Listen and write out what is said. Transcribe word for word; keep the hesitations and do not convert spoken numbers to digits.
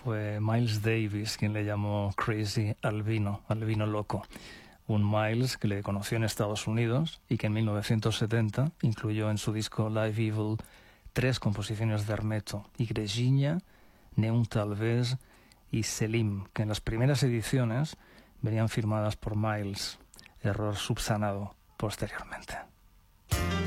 fue Miles Davis quien le llamó Crazy al vino, al vino loco. Un Miles que le conoció en Estados Unidos y que en mil novecientos setenta incluyó en su disco Live Evil tres composiciones de Hermeto, Igrejinha, Neun Talvez y Selim, que en las primeras ediciones venían firmadas por Miles, error subsanado posteriormente.